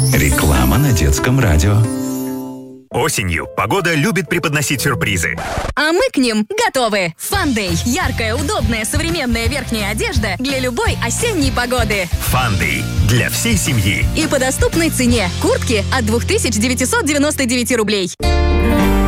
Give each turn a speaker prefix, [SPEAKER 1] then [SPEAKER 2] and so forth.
[SPEAKER 1] Реклама на детском радио.
[SPEAKER 2] Осенью погода любит преподносить сюрпризы.
[SPEAKER 3] А мы к ним готовы. Фандэй. Яркая, удобная, современная верхняя одежда для любой осенней погоды.
[SPEAKER 2] Фандэй. Для всей семьи.
[SPEAKER 3] И по доступной цене. Куртки от 2999 рублей.